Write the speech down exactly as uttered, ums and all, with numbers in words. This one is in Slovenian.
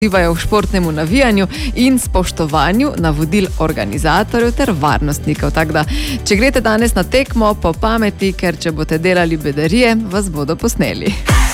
pozivajo v športnemu navijanju in spoštovanju navodil organizatorjev ter varnostnikov. Tako da, če greste danes na tekmo, po pameti, ker če boste delali bedarije, vas bodo posneli.